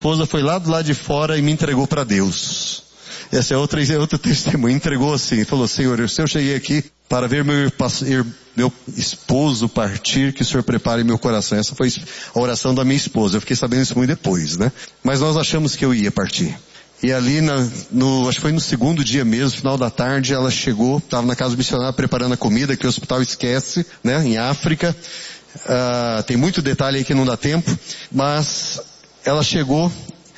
esposa foi lá do lado de fora e me entregou para Deus. Essa é outro testemunho. Entregou assim, falou: Senhor, se eu cheguei aqui para ver meu esposo partir, que o Senhor prepare meu coração. Essa foi a oração da minha esposa. Eu fiquei sabendo isso muito depois, né? Mas nós achamos que eu ia partir. E ali, acho que foi no segundo dia mesmo, final da tarde, ela chegou, estava na casa do missionário preparando a comida, que o hospital esquece, né? Em África. Tem muito detalhe aí que não dá tempo, mas ela chegou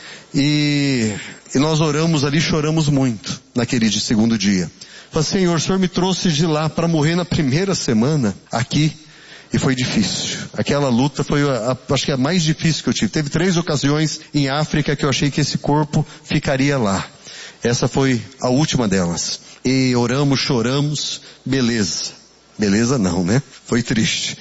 e nós oramos ali, choramos muito naquele segundo dia. Falei: Senhor, o Senhor me trouxe de lá para morrer na primeira semana aqui, e foi difícil. Aquela luta foi, acho que a mais difícil que eu tive. Teve 3 ocasiões em África que eu achei que esse corpo ficaria lá. Essa foi a última delas. E oramos, choramos, beleza. Beleza não, né? Foi triste.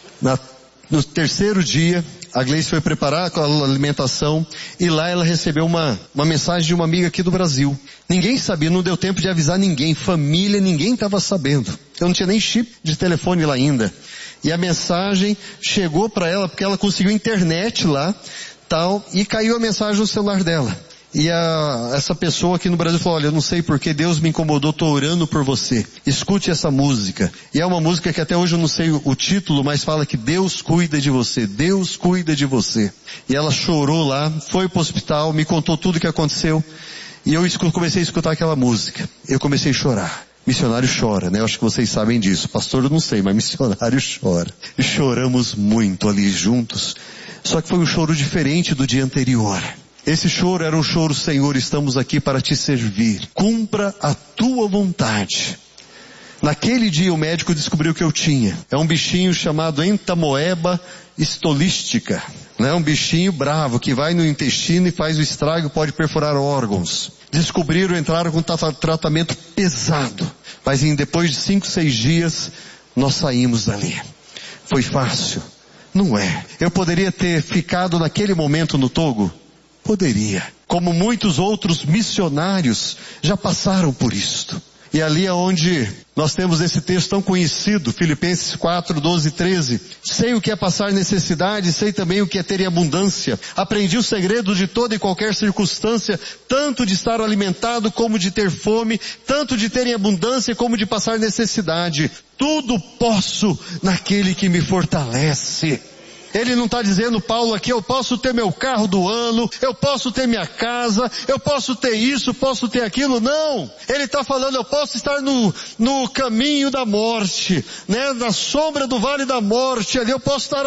No terceiro dia, a Gleice foi preparar a alimentação e lá ela recebeu uma mensagem de uma amiga aqui do Brasil. Ninguém sabia, não deu tempo de avisar ninguém, família, ninguém estava sabendo. Eu não tinha nem chip de telefone lá ainda. E a mensagem chegou para ela porque ela conseguiu internet lá, tal, e caiu a mensagem no celular dela. E essa pessoa aqui no Brasil falou: olha, eu não sei porque Deus me incomodou, estou orando por você. Escute essa música. E é uma música que até hoje eu não sei o título, mas fala que Deus cuida de você. Deus cuida de você. E ela chorou lá, foi para o hospital, me contou tudo o que aconteceu. E eu comecei a escutar aquela música. Eu comecei a chorar. Missionário chora, né? Eu acho que vocês sabem disso. Pastor eu não sei, mas missionário chora. E choramos muito ali juntos. Só que foi um choro diferente do dia anterior. Esse choro era um choro: Senhor, estamos aqui para te servir. Cumpra a tua vontade. Naquele dia o médico descobriu que eu tinha. É um bichinho chamado entamoeba stolística. É um bichinho bravo que vai no intestino e faz o estrago, pode perfurar órgãos. Descobriram, entraram com tratamento pesado. Mas depois de 5, 6 dias, nós saímos dali. Foi fácil? Não é. Eu poderia ter ficado naquele momento no Togo? Poderia. Como muitos outros missionários já passaram por isto. E ali é onde nós temos esse texto tão conhecido, Filipenses 4, 12 e 13. Sei o que é passar necessidade, sei também o que é ter em abundância. Aprendi o segredo de toda e qualquer circunstância, tanto de estar alimentado como de ter fome, tanto de ter em abundância como de passar necessidade. Tudo posso naquele que me fortalece. Ele não está dizendo, Paulo, aqui: eu posso ter meu carro do ano, eu posso ter minha casa, eu posso ter isso, posso ter aquilo. Não! Ele está falando: eu posso estar no caminho da morte, né? Na sombra do vale da morte, ali eu posso estar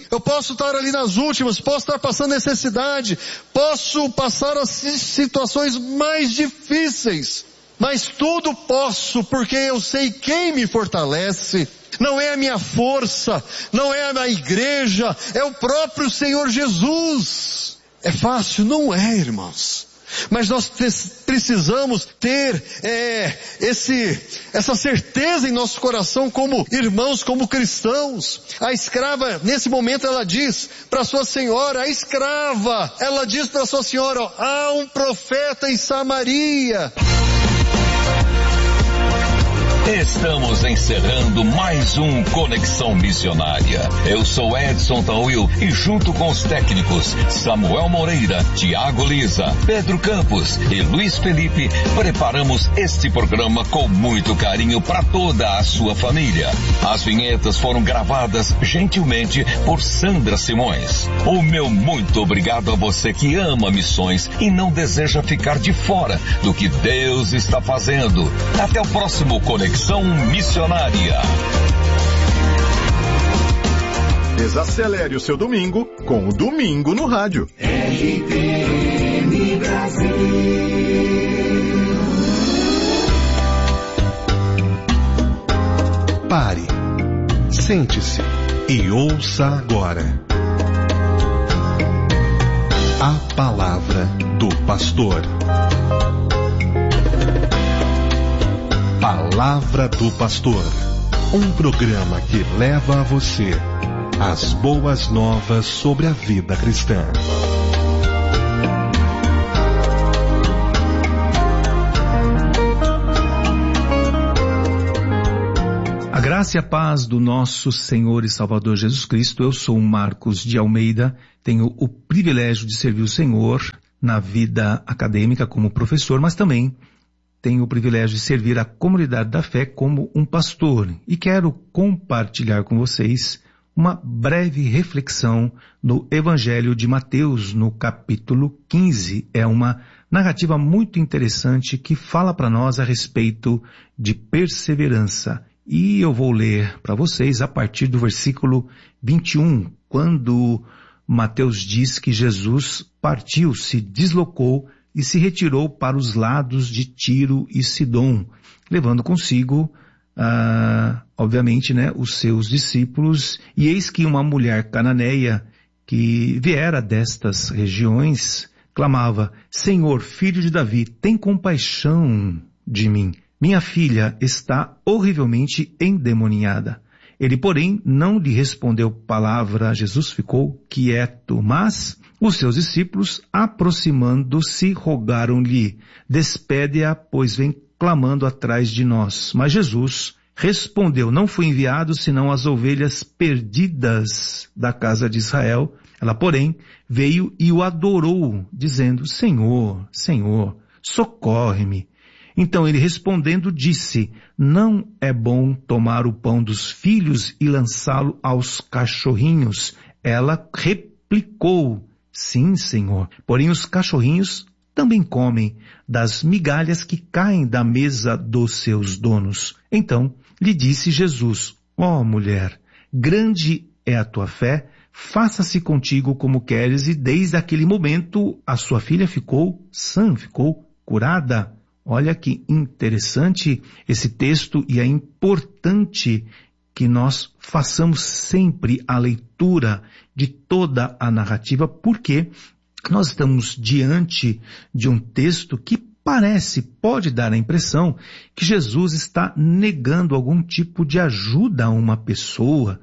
ali nas últimas, posso estar passando necessidade, posso passar as situações mais difíceis, mas tudo posso porque eu sei quem me fortalece. Não é a minha força, não é a igreja, é o próprio Senhor Jesus. É fácil? Não é, irmãos. Mas nós precisamos ter essa certeza em nosso coração como irmãos, como cristãos. A escrava, nesse momento, ela diz para sua senhora: a escrava, ela diz para sua senhora: há um profeta em Samaria. Estamos encerrando mais um Conexão Missionária. Eu sou Edson Tauil e junto com os técnicos Samuel Moreira, Tiago Lisa, Pedro Campos e Luiz Felipe, preparamos este programa com muito carinho para toda a sua família. As vinhetas foram gravadas gentilmente por Sandra Simões. O meu muito obrigado a você que ama missões e não deseja ficar de fora do que Deus está fazendo. Até o próximo Conexão Missionária. Desacelere o seu domingo com o Domingo no Rádio. RTM Brasil. Pare, sente-se e ouça agora a palavra do pastor. Palavra do Pastor, um programa que leva a você as boas novas sobre a vida cristã. A graça Graça e a paz do nosso Senhor e Salvador Jesus Cristo. Eu sou Marcos de Almeida, tenho o privilégio de servir o Senhor na vida acadêmica como professor, mas também tenho o privilégio de servir a comunidade da fé como um pastor. E quero compartilhar com vocês uma breve reflexão no Evangelho de Mateus, no capítulo 15. É uma narrativa muito interessante que fala para nós a respeito de perseverança. E eu vou ler para vocês a partir do versículo 21, quando Mateus diz que Jesus partiu, se deslocou e se retirou para os lados de Tiro e Sidom, levando consigo, obviamente, os seus discípulos. E eis que uma mulher cananeia que viera destas regiões clamava: Senhor, filho de Davi, tem compaixão de mim. Minha filha está horrivelmente endemoniada. Ele, porém, não lhe respondeu palavra. Jesus ficou quieto, mas os seus discípulos, aproximando-se, rogaram-lhe: despede-a, pois vem clamando atrás de nós. Mas Jesus respondeu: não fui enviado senão às ovelhas perdidas da casa de Israel. Ela, porém, veio e o adorou, dizendo: Senhor, Senhor, socorre-me. Então ele respondendo disse: não é bom tomar o pão dos filhos e lançá-lo aos cachorrinhos. Ela replicou: sim, Senhor, porém os cachorrinhos também comem das migalhas que caem da mesa dos seus donos. Então lhe disse Jesus: ó mulher, grande é a tua fé, faça-se contigo como queres. E desde aquele momento a sua filha ficou sã, ficou curada. Olha que interessante esse texto, e é importante que nós façamos sempre a leitura de toda a narrativa, porque nós estamos diante de um texto que pode dar a impressão que Jesus está negando algum tipo de ajuda a uma pessoa.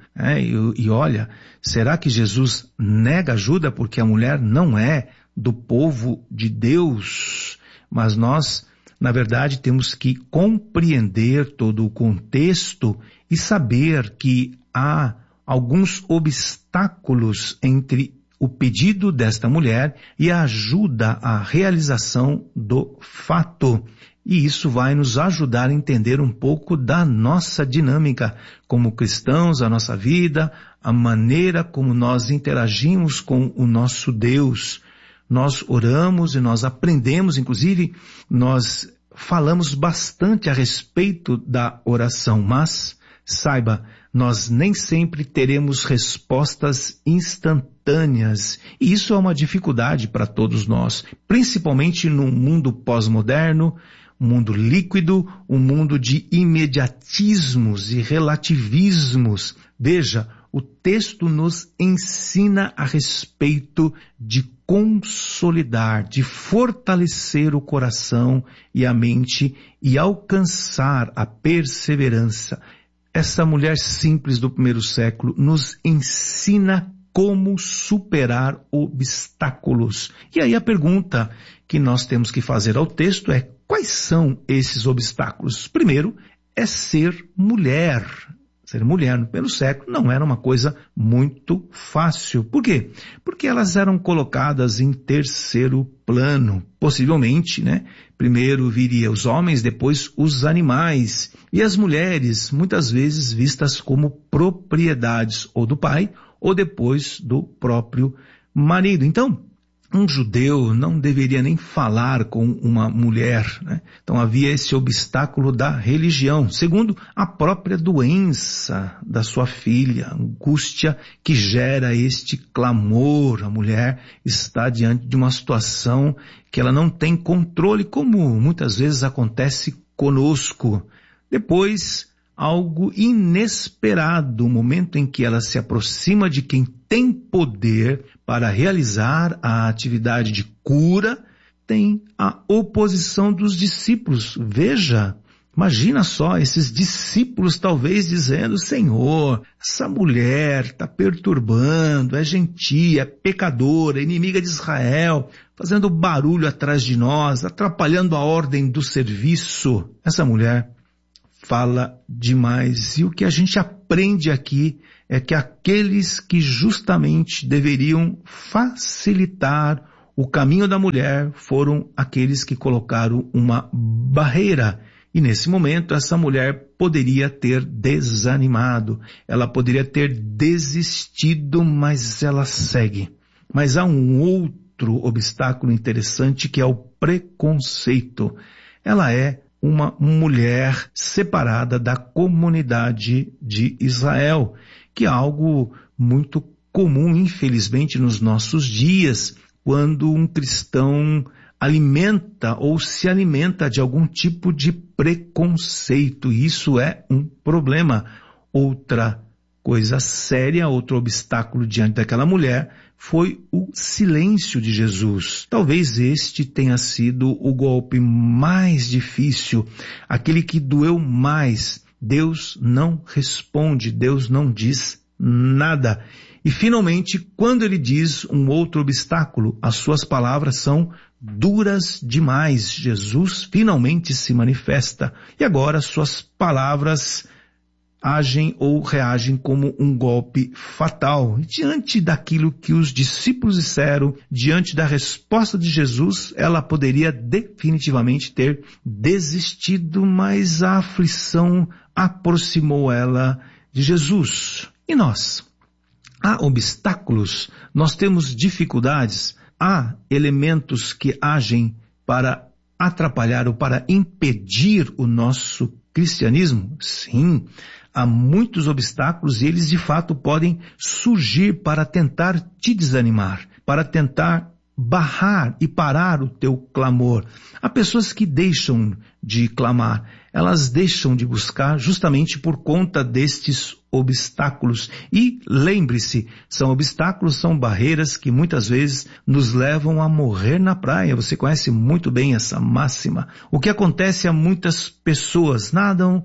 E olha, será que Jesus nega ajuda porque a mulher não é do povo de Deus? Mas nós, na verdade, temos que compreender todo o contexto e saber que há alguns obstáculos entre o pedido desta mulher e a ajuda à realização do fato. E isso vai nos ajudar a entender um pouco da nossa dinâmica como cristãos, a nossa vida, a maneira como nós interagimos com o nosso Deus. Nós oramos e nós aprendemos, inclusive, nós falamos bastante a respeito da oração, mas saiba, nós nem sempre teremos respostas instantâneas, e isso é uma dificuldade para todos nós, principalmente num mundo pós-moderno, um mundo líquido, um mundo de imediatismos e relativismos. Veja, o texto nos ensina a respeito de consolidar, de fortalecer o coração e a mente e alcançar a perseverança. Essa mulher simples do primeiro século nos ensina como superar obstáculos. E aí a pergunta que nós temos que fazer ao texto é: quais são esses obstáculos? Primeiro, é ser mulher. Ser mulher no primeiro século não era uma coisa muito fácil. Por quê? Porque elas eram colocadas em terceiro plano. Possivelmente, primeiro viria os homens, depois os animais. E as mulheres, muitas vezes vistas como propriedades ou do pai ou depois do próprio marido. Então, um judeu não deveria nem falar com uma mulher, Então havia esse obstáculo da religião. Segundo, a própria doença da sua filha, a angústia que gera este clamor. A mulher está diante de uma situação que ela não tem controle, como muitas vezes acontece conosco. Depois, algo inesperado, o momento em que ela se aproxima de quem tem poder para realizar a atividade de cura, tem a oposição dos discípulos. Veja, imagina só esses discípulos talvez dizendo: Senhor, essa mulher está perturbando, é gentia, é pecadora, inimiga de Israel, fazendo barulho atrás de nós, atrapalhando a ordem do serviço. Essa mulher fala demais. E o que a gente aprende aqui é que aqueles que justamente deveriam facilitar o caminho da mulher foram aqueles que colocaram uma barreira. E nesse momento essa mulher poderia ter desanimado, ela poderia ter desistido, mas ela segue. Mas há um outro obstáculo interessante que é o preconceito. Ela é uma mulher separada da comunidade de Israel, que é algo muito comum, infelizmente, nos nossos dias, quando um cristão alimenta ou se alimenta de algum tipo de preconceito. Isso é um problema. Outra coisa séria, outro obstáculo diante daquela mulher foi o silêncio de Jesus. Talvez este tenha sido o golpe mais difícil, aquele que doeu mais. Deus não responde, Deus não diz nada. E finalmente, quando ele diz um outro obstáculo, as suas palavras são duras demais. Jesus finalmente se manifesta e agora suas palavras agem ou reagem como um golpe fatal. E diante daquilo que os discípulos disseram, diante da resposta de Jesus, ela poderia definitivamente ter desistido, mas a aflição aproximou ela de Jesus. E nós? Há obstáculos, nós temos dificuldades, há elementos que agem para atrapalhar ou para impedir o nosso cristianismo? Sim, há muitos obstáculos e eles de fato podem surgir para tentar te desanimar, para tentar barrar e parar o teu clamor. Há pessoas que deixam de clamar, elas deixam de buscar justamente por conta destes obstáculos. E lembre-se, são obstáculos, são barreiras que muitas vezes nos levam a morrer na praia. Você conhece muito bem essa máxima. O que acontece a muitas pessoas? Nadam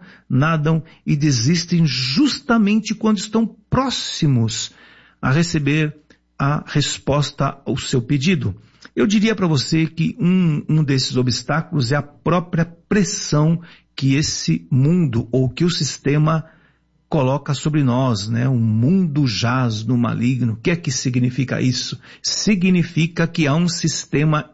e desistem justamente quando estão próximos a receber a resposta ao seu pedido. Eu diria para você que um desses obstáculos é a própria pressão que esse mundo ou que o sistema coloca sobre nós, né? O mundo jaz no maligno. O que é que significa isso? Significa que há um sistema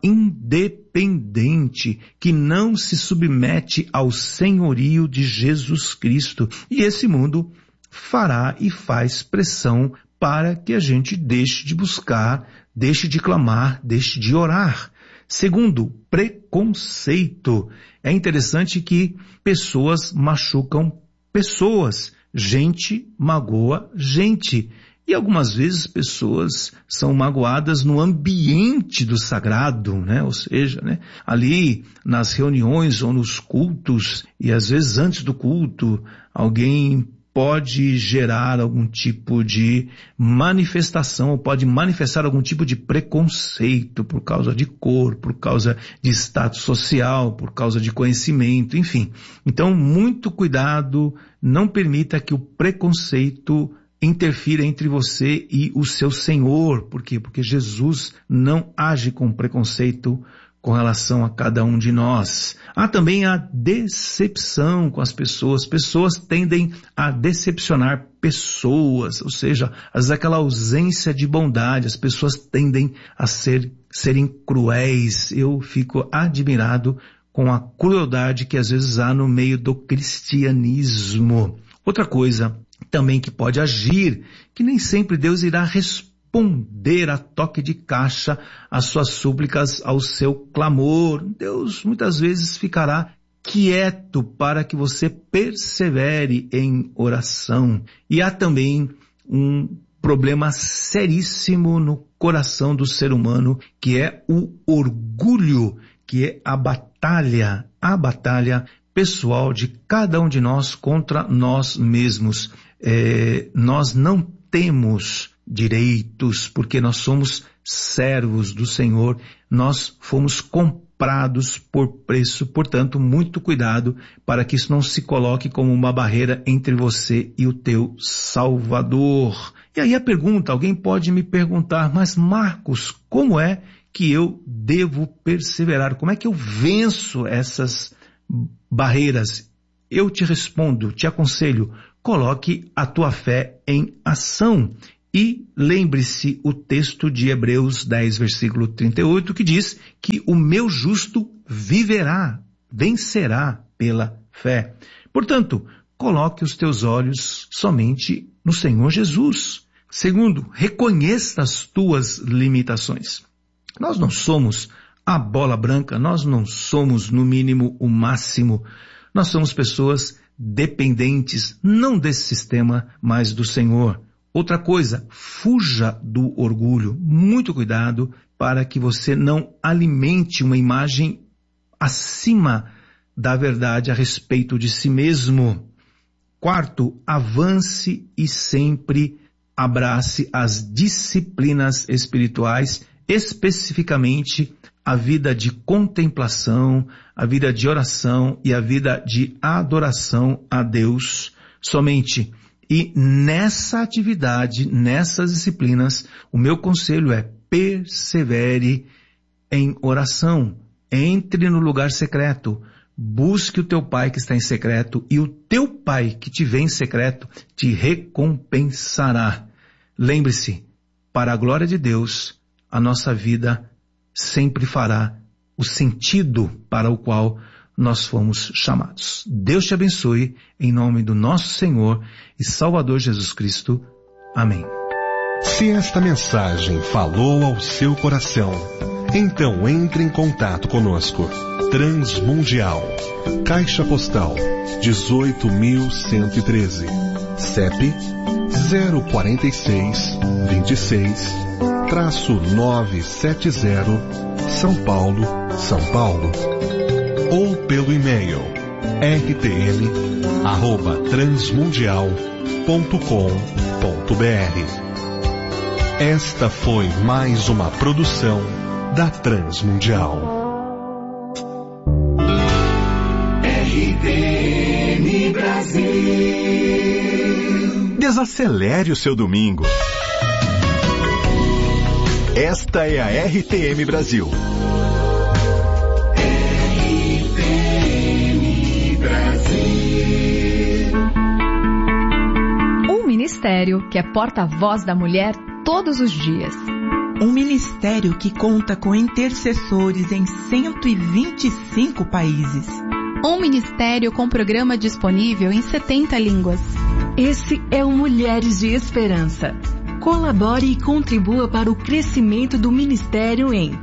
independente que não se submete ao senhorio de Jesus Cristo. E esse mundo fará e faz pressão para que a gente deixe de buscar, deixe de clamar, deixe de orar. Segundo, preconceito. É interessante que pessoas machucam pessoas. Gente magoa gente. E algumas vezes pessoas são magoadas no ambiente do sagrado, né? Ou seja, né? Ali nas reuniões ou nos cultos, e às vezes antes do culto, alguém pode gerar algum tipo de manifestação, ou pode manifestar algum tipo de preconceito por causa de cor, por causa de status social, por causa de conhecimento, enfim. Então, muito cuidado, não permita que o preconceito interfira entre você e o seu Senhor. Por quê? Porque Jesus não age com preconceito com relação a cada um de nós. Há também a decepção com as pessoas. Pessoas tendem a decepcionar pessoas, ou seja, às vezes aquela ausência de bondade, as pessoas tendem a serem cruéis. Eu fico admirado com a crueldade que às vezes há no meio do cristianismo. Outra coisa também que pode agir, que nem sempre Deus irá responder a toque de caixa as suas súplicas, ao seu clamor. Deus muitas vezes ficará quieto para que você persevere em oração. E há também um problema seríssimo no coração do ser humano, que é o orgulho, que é a batalha pessoal de cada um de nós contra nós mesmos. Nós não temos direitos, porque nós somos servos do Senhor, nós fomos comprados por preço, portanto, muito cuidado para que isso não se coloque como uma barreira entre você e o teu Salvador. E aí a pergunta, alguém pode me perguntar, mas Marcos, como é que eu devo perseverar? Como é que eu venço essas barreiras? eu te respondo, te aconselho, coloque a tua fé em ação. E lembre-se o texto de Hebreus 10, versículo 38, que diz que o meu justo viverá, vencerá pela fé. Portanto, coloque os teus olhos somente no Senhor Jesus. Segundo, reconheça as tuas limitações. Nós não somos a bola branca, nós não somos, no mínimo, o máximo. Nós somos pessoas dependentes, não desse sistema, mas do Senhor. Outra coisa, fuja do orgulho. Muito cuidado para que você não alimente uma imagem acima da verdade a respeito de si mesmo. Quarto, avance e sempre abrace as disciplinas espirituais, especificamente a vida de contemplação, a vida de oração e a vida de adoração a Deus somente. E nessa atividade, nessas disciplinas, o meu conselho é persevere em oração. Entre no lugar secreto. Busque o teu Pai que está em secreto e o teu Pai que te vê em secreto te recompensará. Lembre-se, para a glória de Deus, a nossa vida sempre fará o sentido para o qual nós fomos chamados. Deus te abençoe, em nome do nosso Senhor e Salvador Jesus Cristo. Amém. Se esta mensagem falou ao seu coração, então entre em contato conosco. Transmundial, Caixa Postal 18.113, CEP 04626-970, São Paulo, São Paulo. Ou pelo e-mail rtm@transmundial.com.br. Esta foi mais uma produção da Transmundial. RTM Brasil. Desacelere o seu domingo. Esta é a RTM Brasil. RTM Brasil. Um ministério que é porta-voz da mulher todos os dias. Um ministério que conta com intercessores em 125 países. Um ministério com programa disponível em 70 línguas. Esse é o Mulheres de Esperança. Colabore e contribua para o crescimento do ministério em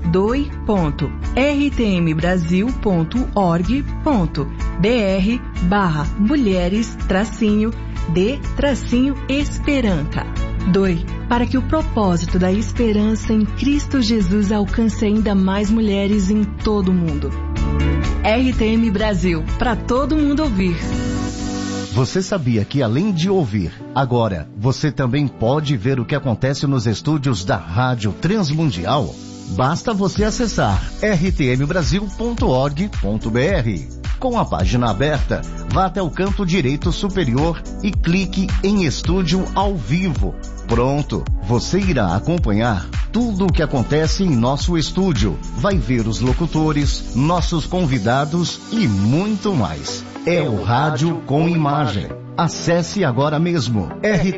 doi.rtmbrasil.org.br/mulheres-de-esperança. Doe para que o propósito da esperança em Cristo Jesus alcance ainda mais mulheres em todo o mundo. RTM Brasil, para todo mundo ouvir. Você sabia que além de ouvir, agora você também pode ver o que acontece nos estúdios da Rádio Transmundial? Basta você acessar rtmbrasil.org.br. Com a página aberta, vá até o canto direito superior e clique em Estúdio ao Vivo. Pronto, você irá acompanhar tudo o que acontece em nosso estúdio. Vai ver os locutores, nossos convidados e muito mais. É o rádio com imagem. Acesse agora mesmo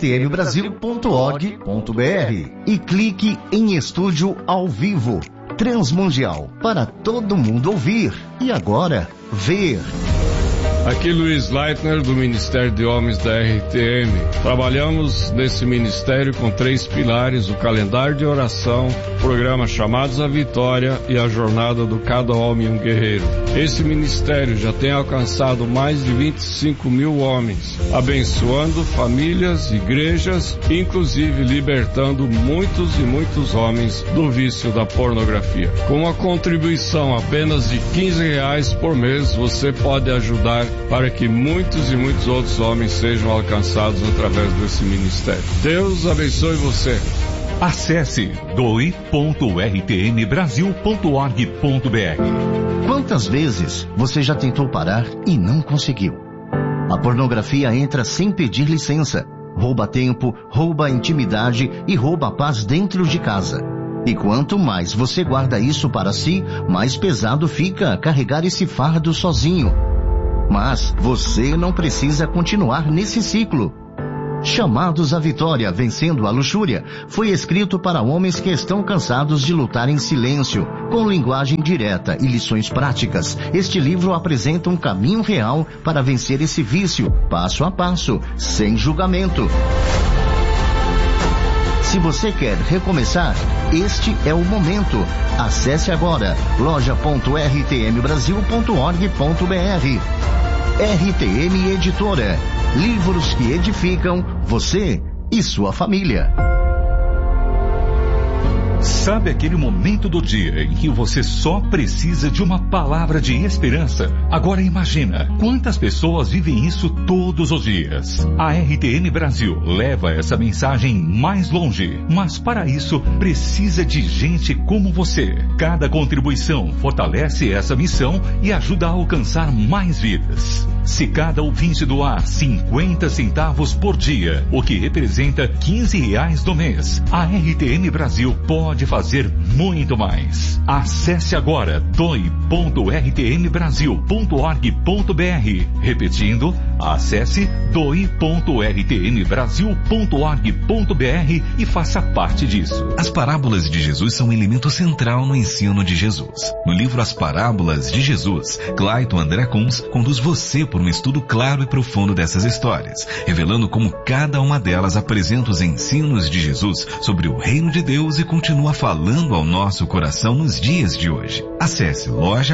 rtmbrasil.org.br e clique em Estúdio ao Vivo. Transmundial, para todo mundo ouvir e agora ver. Aqui Luiz Leitner, do Ministério de Homens da RTM. Trabalhamos nesse ministério com 3 pilares: o calendário de oração, o programa Chamados à Vitória e a jornada do Cada Homem um Guerreiro. Esse ministério já tem alcançado mais de 25 mil homens, abençoando famílias, igrejas, inclusive libertando muitos e muitos homens do vício da pornografia. Com uma contribuição apenas de R$15 por mês, você pode ajudar para que muitos e muitos outros homens sejam alcançados através desse ministério. Deus abençoe você. Acesse doi.rtmbrasil.org.br. Quantas vezes você já tentou parar e não conseguiu? A pornografia entra sem pedir licença, rouba tempo, rouba a intimidade e rouba a paz dentro de casa. E quanto mais você guarda isso para si, mais pesado fica carregar esse fardo sozinho. Mas você não precisa continuar nesse ciclo. Chamados à Vitória, Vencendo a Luxúria, foi escrito para homens que estão cansados de lutar em silêncio, com linguagem direta e lições práticas. Este livro apresenta um caminho real para vencer esse vício, passo a passo, sem julgamento. Se você quer recomeçar, este é o momento. Acesse agora loja.rtmbrasil.org.br. RTM Editora. Livros que edificam você e sua família. Sabe aquele momento do dia em que você só precisa de uma palavra de esperança? Agora imagina quantas pessoas vivem isso todos os dias. A RTM Brasil leva essa mensagem mais longe, mas para isso precisa de gente como você. Cada contribuição fortalece essa missão e ajuda a alcançar mais vidas. Se cada ouvinte doar 50 centavos por dia, o que representa R$15 no mês, a RTM Brasil pode fazer muito mais. Acesse agora doe.rtmbrasil.org.br. Repetindo, acesse doe.rtmbrasil.org.br e faça parte disso. As parábolas de Jesus são um elemento central no ensino de Jesus. No livro As Parábolas de Jesus, Clayton André Kunz conduz você por um estudo claro e profundo dessas histórias, revelando como cada uma delas apresenta os ensinos de Jesus sobre o reino de Deus e continua falando ao nosso coração nos dias de hoje. Acesse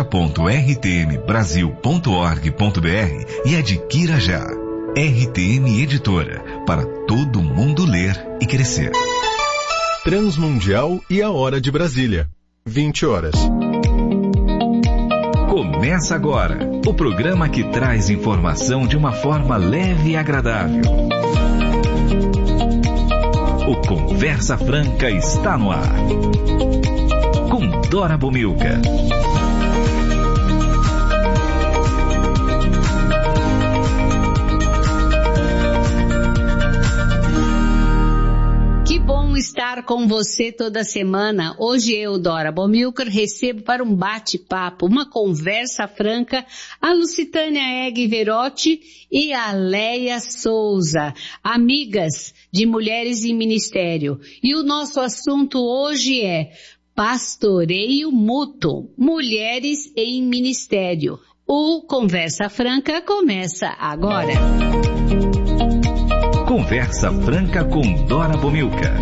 loja.rtmbrasil.org.br e adquira já. RTM Editora, para todo mundo ler e crescer. Transmundial e a Hora de Brasília. 20 horas. Começa agora o programa que traz informação de uma forma leve e agradável. O Conversa Franca está no ar. Com Dora Bomilca. Que bom estar com você toda semana. Hoje eu, Dora Bomilcar, recebo para um bate-papo, uma conversa franca, a Lucitânia Egg Verotti e a Leia Souza, amigas de Mulheres em Ministério. E o nosso assunto hoje é Pastoreio Mútuo, Mulheres em Ministério. O Conversa Franca começa agora. Conversa Franca com Dora Bomilca.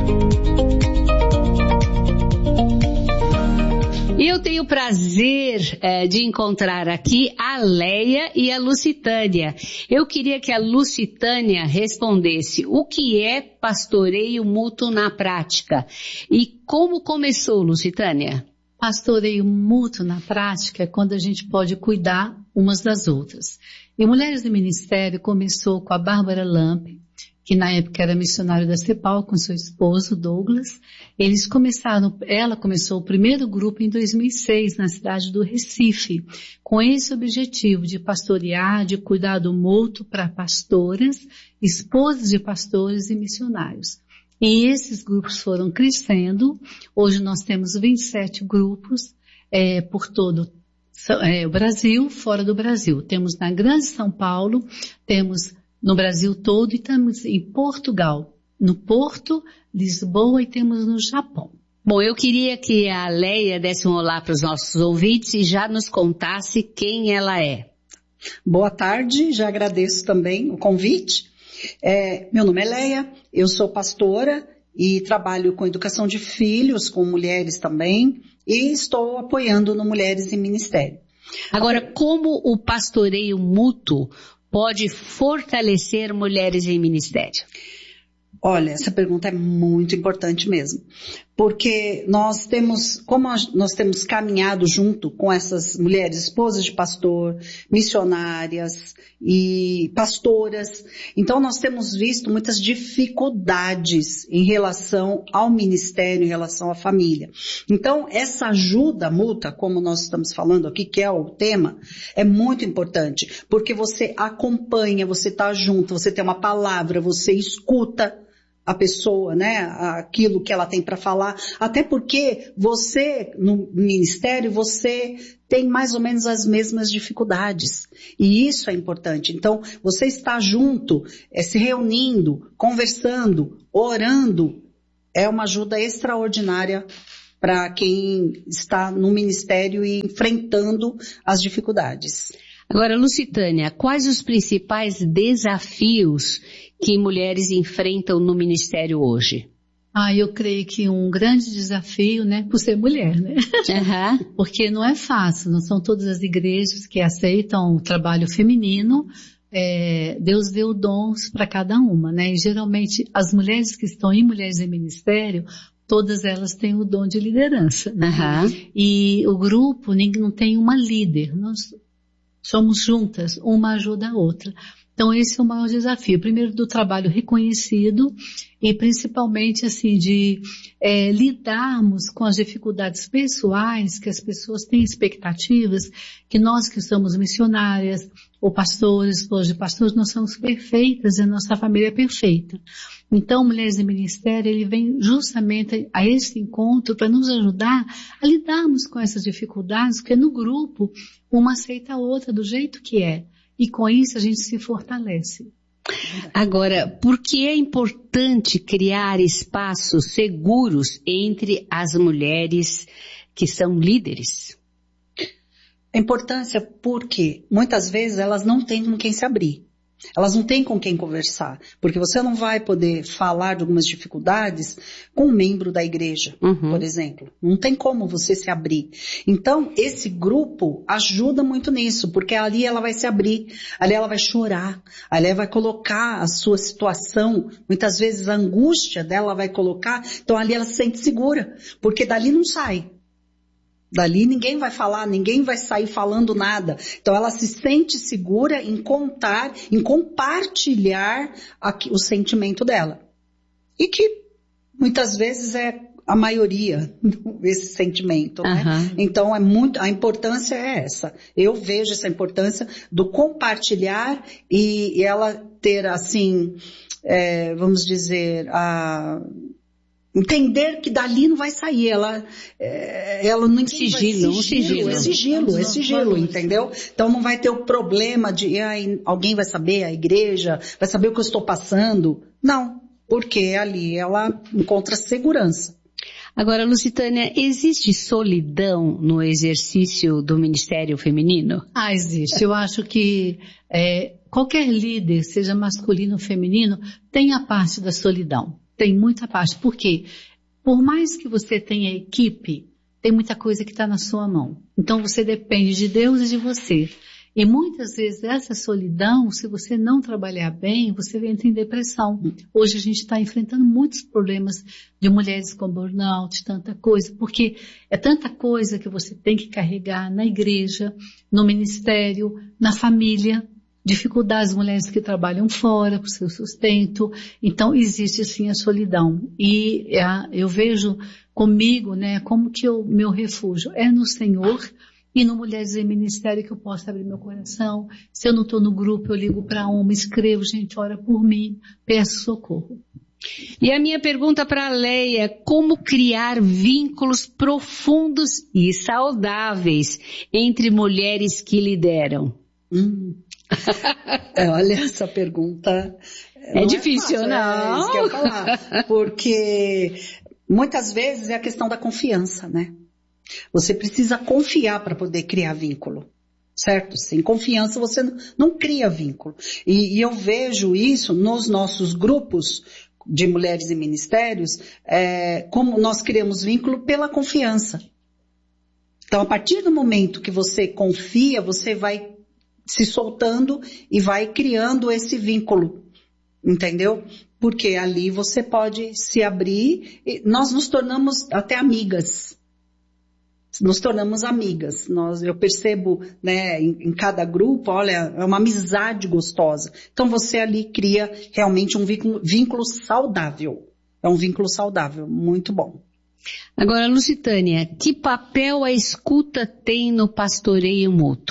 E eu tenho o prazer de encontrar aqui a Leia e a Lucitânia. Eu queria que a Lucitânia respondesse o que é pastoreio mútuo na prática e como começou, Lucitânia? Pastoreio mútuo na prática é quando a gente pode cuidar umas das outras. E Mulheres do Ministério começou com a Bárbara Lampe, que na época era missionária da CEPAL com seu esposo Douglas. Ela começou o primeiro grupo em 2006 na cidade do Recife, com esse objetivo de pastorear, de cuidado mútuo para pastoras, esposas de pastores e missionários. E esses grupos foram crescendo. Hoje nós temos 27 grupos por todo o Brasil, fora do Brasil. Temos na Grande São Paulo, temos no Brasil todo e temos em Portugal, no Porto, Lisboa e temos no Japão. Bom, eu queria que a Leia desse um olá para os nossos ouvintes e já nos contasse quem ela é. Boa tarde, já agradeço também o convite. Meu nome é Leia, eu sou pastora e trabalho com educação de filhos, com mulheres também, e estou apoiando no Mulheres em Ministério. Agora, como o pastoreio mútuo pode fortalecer mulheres em ministério? Olha, essa pergunta é muito importante mesmo, porque nós temos caminhado junto com essas mulheres, esposas de pastor, missionárias e pastoras, então nós temos visto muitas dificuldades em relação ao ministério, em relação à família. Então, essa ajuda mútua, como nós estamos falando aqui, que é o tema, é muito importante, porque você acompanha, você está junto, você tem uma palavra, você escuta, a pessoa, né, aquilo que ela tem para falar, até porque você, no ministério, você tem mais ou menos as mesmas dificuldades, e isso é importante. Então, você está junto, se reunindo, conversando, orando, é uma ajuda extraordinária para quem está no ministério e enfrentando as dificuldades. Agora, Lucitânia, quais os principais desafios que mulheres enfrentam no ministério hoje? Eu creio que um grande desafio, né, por ser mulher, né? Uhum. Porque não é fácil, não são todas as igrejas que aceitam o trabalho feminino. Deus deu dons para cada uma, né? E geralmente as mulheres que estão em Mulheres em Ministério, todas elas têm o dom de liderança, né? Uhum. E o grupo não tem uma líder, nós somos juntas, uma ajuda a outra. Então esse é o maior desafio, primeiro do trabalho reconhecido e principalmente assim de lidarmos com as dificuldades pessoais, que as pessoas têm expectativas, que nós que somos missionárias, ou pastores, esposas de pastores, nós somos perfeitas e a nossa família é perfeita. Então, Mulheres em Ministério, ele vem justamente a esse encontro para nos ajudar a lidarmos com essas dificuldades, porque no grupo, uma aceita a outra do jeito que é. E com isso a gente se fortalece. Agora, por que é importante criar espaços seguros entre as mulheres que são líderes? A importância porque muitas vezes elas não têm com quem se abrir. Elas não têm com quem conversar, porque você não vai poder falar de algumas dificuldades com um membro da igreja, por exemplo. Não tem como você se abrir. Então, esse grupo ajuda muito nisso, porque ali ela vai se abrir, ali ela vai chorar, ali ela vai colocar a sua situação, muitas vezes a angústia dela vai colocar, então ali ela se sente segura, porque dali não sai. Dali ninguém vai falar, ninguém vai sair falando nada. Então ela se sente segura em contar, em compartilhar o sentimento dela. E que muitas vezes é a maioria esse sentimento, né? Então a importância é essa. Eu vejo essa importância do compartilhar e ela ter assim, vamos dizer, entender que dali não vai sair, ela não sigilo, entendeu? Então não vai ter o problema de alguém vai saber, a igreja vai saber o que eu estou passando. Não, porque ali ela encontra segurança. Agora, Lucitânia, existe solidão no exercício do ministério feminino? Existe. Eu acho que qualquer líder, seja masculino ou feminino, tem a parte da solidão. Tem muita parte, porque por mais que você tenha equipe, tem muita coisa que está na sua mão. Então você depende de Deus e de você. E muitas vezes essa solidão, se você não trabalhar bem, você entra em depressão. Hoje a gente está enfrentando muitos problemas de mulheres com burnout, tanta coisa, porque é tanta coisa que você tem que carregar na igreja, no ministério, na família. Dificuldades, mulheres que trabalham fora para o seu sustento. Então existe sim a solidão. E eu vejo comigo, né, como que meu refúgio é no Senhor e no Mulheres em Ministério que eu posso abrir meu coração. Se eu não estou no grupo, eu ligo para uma, escrevo, gente, ora por mim, peço socorro. E a minha pergunta para a Leia, como criar vínculos profundos e saudáveis entre mulheres que lideram? Olha, essa pergunta é difícil, fácil, não? É isso que eu ia falar. Porque muitas vezes é a questão da confiança, né? Você precisa confiar para poder criar vínculo, certo? Sem confiança você não cria vínculo. E eu vejo isso nos nossos grupos de mulheres em ministérios, como nós criamos vínculo pela confiança. Então, a partir do momento que você confia, você vai se soltando e vai criando esse vínculo, entendeu? Porque ali você pode se abrir e nós nos tornamos até amigas. Nos tornamos amigas. Eu percebo, né, em cada grupo, olha, é uma amizade gostosa. Então você ali cria realmente um vínculo saudável. É um vínculo saudável, muito bom. Agora, Lucitânia, que papel a escuta tem no pastoreio mútuo?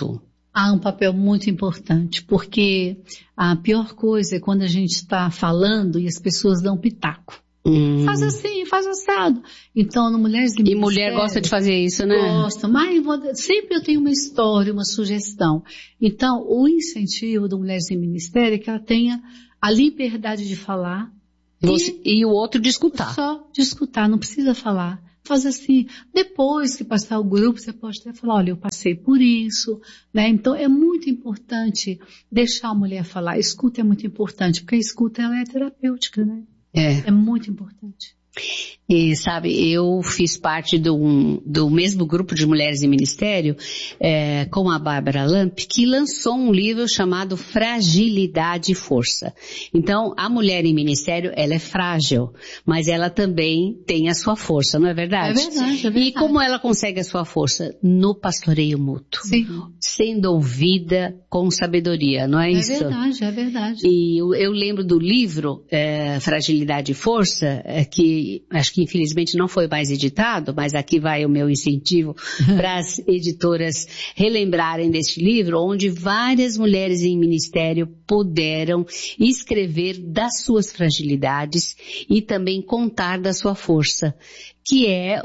Há um papel muito importante, porque a pior coisa é quando a gente está falando e as pessoas dão pitaco. Faz assim, faz assado. Então, no Mulheres de Ministério... E mulher gosta de fazer isso, né? Gosta, mas sempre eu tenho uma história, uma sugestão. Então, o incentivo do Mulheres de Ministério é que ela tenha a liberdade de falar e o outro de escutar. Só de escutar, não precisa falar. Faz assim, depois que passar o grupo, você pode até falar, olha, eu passei por isso, né? Então, é muito importante deixar a mulher falar. A escuta é muito importante, porque a escuta, ela é terapêutica, né? É muito importante. E sabe, eu fiz parte do mesmo grupo de mulheres em ministério, com a Bárbara Lamp, que lançou um livro chamado Fragilidade e Força. Então, a mulher em ministério, ela é frágil, mas ela também tem a sua força, não é verdade? É verdade. E como ela consegue a sua força? No pastoreio mútuo. Sim. Sendo ouvida com sabedoria, não é isso? É verdade. E eu lembro do livro, Fragilidade e Força, que acho que infelizmente não foi mais editado, mas aqui vai o meu incentivo para as editoras relembrarem deste livro, onde várias mulheres em ministério puderam escrever das suas fragilidades e também contar da sua força, que é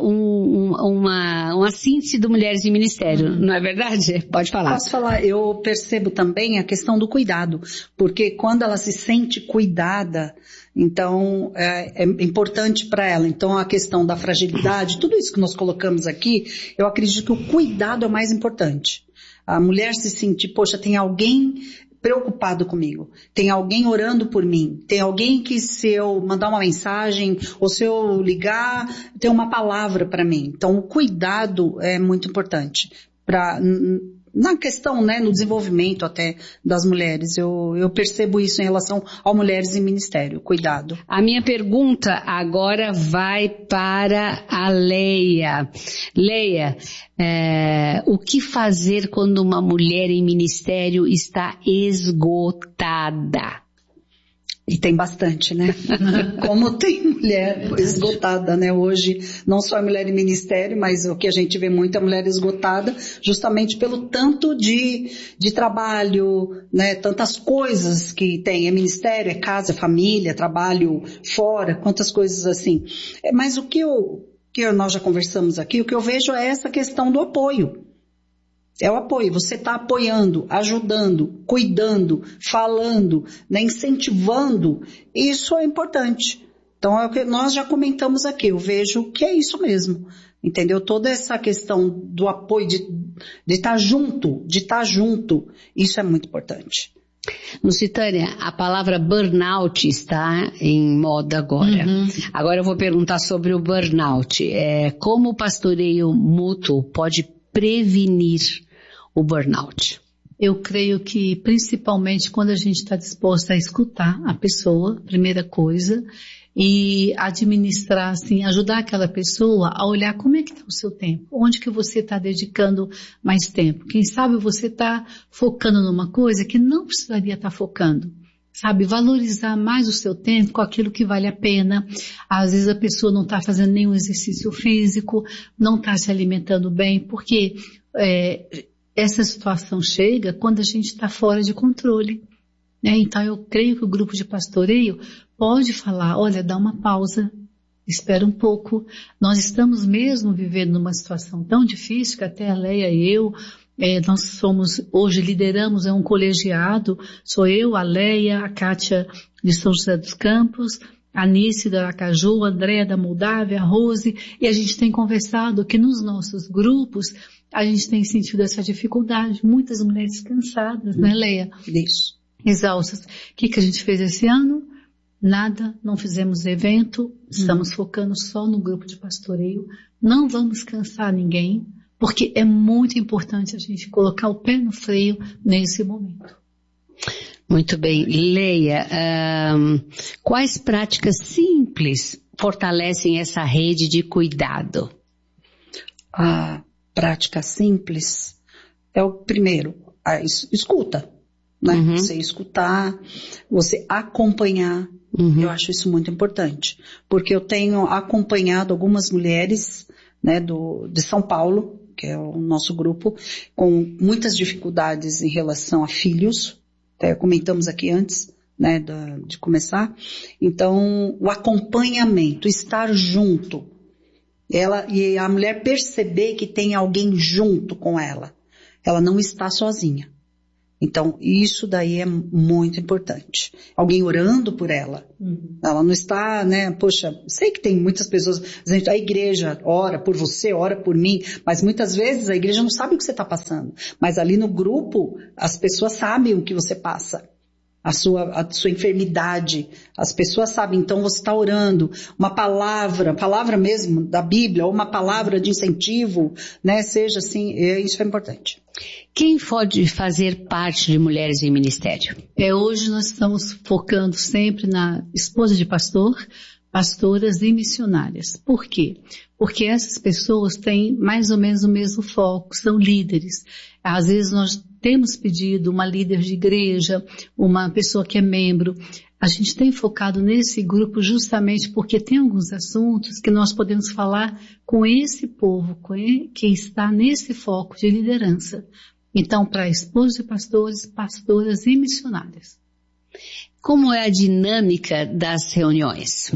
uma síntese do Mulheres em Ministério, não é verdade? Pode falar. Posso falar, eu percebo também a questão do cuidado, porque quando ela se sente cuidada, então é importante para ela. Então a questão da fragilidade, tudo isso que nós colocamos aqui, eu acredito que o cuidado é o mais importante. A mulher se sentir, poxa, tem alguém preocupado comigo, tem alguém orando por mim, tem alguém que se eu mandar uma mensagem ou se eu ligar, tem uma palavra para mim. Então o cuidado é muito importante na questão, né, no desenvolvimento até das mulheres. Eu percebo isso em relação a mulheres em ministério, cuidado. A minha pergunta agora vai para a Leia. Leia, o que fazer quando uma mulher em ministério está esgotada? E tem bastante, né? Como tem mulher esgotada, né? Hoje, não só a mulher em ministério, mas o que a gente vê muito é a mulher esgotada, justamente pelo tanto de trabalho, né? Tantas coisas que tem. É ministério, é casa, é família, trabalho fora, quantas coisas assim. Mas o que nós já conversamos aqui, o que eu vejo é essa questão do apoio. É o apoio, você está apoiando, ajudando, cuidando, falando, né, incentivando, isso é importante. Então é o que nós já comentamos aqui, eu vejo que é isso mesmo, entendeu? Toda essa questão do apoio, de estar junto, isso é muito importante. Lucitânia, a palavra burnout está em moda agora. Agora eu vou perguntar sobre o burnout. Como o pastoreio mútuo pode prevenir o burnout? Eu creio que principalmente quando a gente está disposta a escutar a pessoa, primeira coisa, e administrar, assim, ajudar aquela pessoa a olhar como é que está o seu tempo, onde que você está dedicando mais tempo. Quem sabe você está focando numa coisa que não precisaria estar focando. Sabe, valorizar mais o seu tempo com aquilo que vale a pena. Às vezes a pessoa não está fazendo nenhum exercício físico, não está se alimentando bem, porque essa situação chega quando a gente está fora de controle, né? Então eu creio que o grupo de pastoreio pode falar, olha, dá uma pausa, espera um pouco. Nós estamos mesmo vivendo numa situação tão difícil que até a Leia e eu, nós hoje lideramos um colegiado, sou eu, a Leia, a Kátia de São José dos Campos, a Anice da Aracaju, a Andréa da Moldávia, a Rose, e a gente tem conversado que nos nossos grupos a gente tem sentido essa dificuldade, muitas mulheres cansadas, né, Leia? Isso. Exaustas. O que a gente fez esse ano? Nada, não fizemos evento, estamos focando só no grupo de pastoreio, não vamos cansar ninguém, porque é muito importante a gente colocar o pé no freio nesse momento. Muito bem. Leia, quais práticas simples fortalecem essa rede de cuidado? A prática simples é o primeiro, a escuta, né? Você escutar, você acompanhar, eu acho isso muito importante, porque eu tenho acompanhado algumas mulheres, né, de São Paulo, que é o nosso grupo, com muitas dificuldades em relação a filhos, até comentamos aqui antes, né, de começar. Então, o acompanhamento, estar junto, e a mulher perceber que tem alguém junto com ela, ela não está sozinha. Então, isso daí é muito importante. Alguém orando por ela. Ela não está, né, poxa, sei que tem muitas pessoas dizendo, a igreja ora por você, ora por mim, mas muitas vezes a igreja não sabe o que você está passando. Mas ali no grupo, as pessoas sabem o que você passa. A sua enfermidade, as pessoas sabem, então você está orando, uma palavra mesmo da Bíblia, ou uma palavra de incentivo, né, seja assim, isso é importante. Quem pode fazer parte de Mulheres em Ministério? Hoje nós estamos focando sempre na esposa de pastor, pastoras e missionárias. Por quê? Porque essas pessoas têm mais ou menos o mesmo foco, são líderes. Às vezes nós temos pedido uma líder de igreja, uma pessoa que é membro. A gente tem focado nesse grupo justamente porque tem alguns assuntos que nós podemos falar com esse povo, que está nesse foco de liderança. Então, para esposos de pastores, pastoras e missionárias. Como é a dinâmica das reuniões?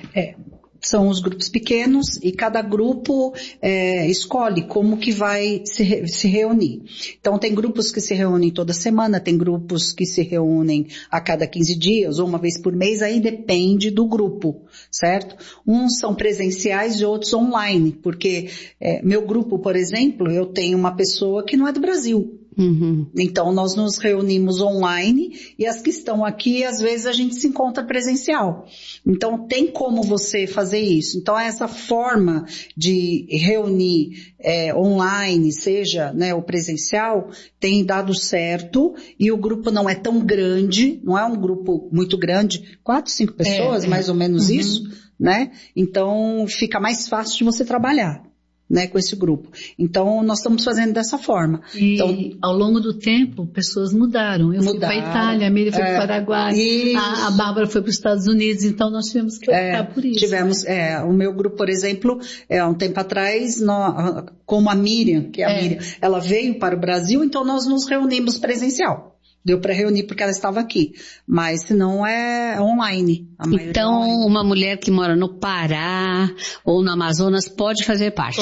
São os grupos pequenos e cada grupo escolhe como que vai se reunir. Então tem grupos que se reúnem toda semana, tem grupos que se reúnem a cada 15 dias ou uma vez por mês, aí depende do grupo, certo? Uns são presenciais e outros online, porque meu grupo, por exemplo, eu tenho uma pessoa que não é do Brasil. Então nós nos reunimos online e as que estão aqui às vezes a gente se encontra presencial. Então tem como você fazer isso. Então essa forma de reunir online, seja, né, o presencial, tem dado certo e o grupo não é tão grande, não é um grupo muito grande, 4, 5 pessoas, mais ou menos isso, né? Então fica mais fácil de você trabalhar, né, com esse grupo. Então, nós estamos fazendo dessa forma. E então, ao longo do tempo, pessoas mudaram. Eu fui para a Itália, a Miriam foi para o Paraguai, a Bárbara foi para os Estados Unidos, então nós tivemos que optar por isso. O meu grupo, por exemplo, um tempo atrás, como a Miriam, que é a Miriam, ela veio para o Brasil, então nós nos reunimos presencial. Deu para reunir porque ela estava aqui, mas se não é online. Então, uma mulher que mora no Pará ou no Amazonas pode fazer parte?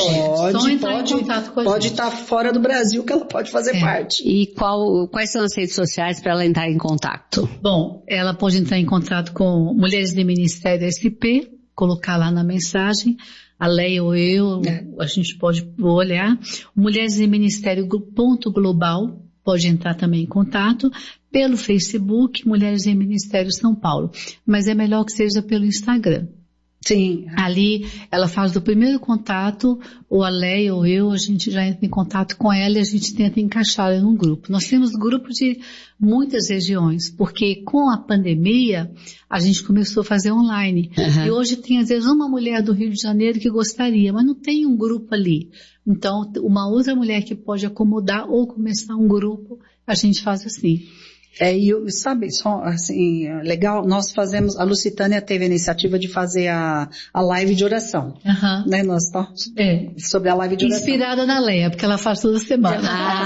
Pode estar fora do Brasil que ela pode fazer parte. E quais são as redes sociais para ela entrar em contato? Bom, ela pode entrar em contato com Mulheres de Ministério SP, colocar lá na mensagem, a Leia ou eu, a gente pode olhar, Mulheres de Ministério .global, pode entrar também em contato pelo Facebook, Mulheres em Ministério São Paulo. Mas é melhor que seja pelo Instagram. Sim. Ali ela faz do primeiro contato, ou a Leia ou eu, a gente já entra em contato com ela e a gente tenta encaixá-la num grupo. Nós temos grupos de muitas regiões, porque com a pandemia a gente começou a fazer online. E hoje tem às vezes uma mulher do Rio de Janeiro que gostaria, mas não tem um grupo ali. Então uma outra mulher que pode acomodar ou começar um grupo, a gente faz assim. Sabe, só assim, legal, nós fazemos, a Lucitânia teve a iniciativa de fazer a live de oração, né, nós estamos sobre a live de oração. Inspirada na Leia, porque ela faz toda semana.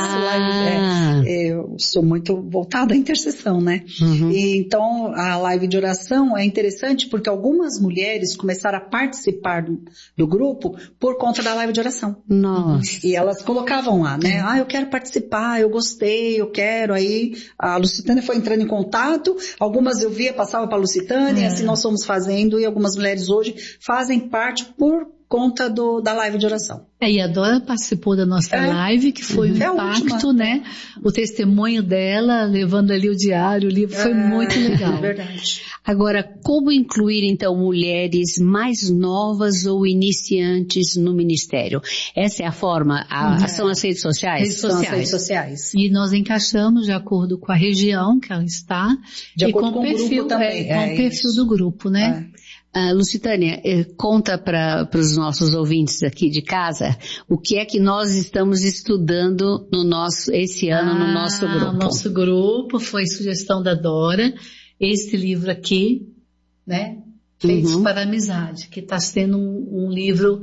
Eu sou muito voltada à intercessão, né, e então a live de oração é interessante porque algumas mulheres começaram a participar do grupo por conta da live de oração. Nossa. E elas colocavam lá, né, eu quero participar, eu gostei, eu quero, aí a Lucitânia foi entrando em contato, algumas eu via, passava para a Lucitânia, assim nós fomos fazendo, e algumas mulheres hoje fazem parte por conta da live de oração. E a Dora participou da nossa live, que foi um impacto, né? O testemunho dela, levando ali o diário, o livro, foi muito legal. Verdade. Agora, como incluir então mulheres mais novas ou iniciantes no ministério? Essa é a forma? São as redes sociais? São as redes sociais. E nós encaixamos de acordo com a região que ela está, de acordo com o perfil também. Com o perfil do grupo, né? Lucitânia, conta para os nossos ouvintes aqui de casa o que é que nós estamos estudando esse ano no nosso grupo. O nosso grupo foi sugestão da Dora, esse livro aqui, né? Feitos para a Amizade, que está sendo um livro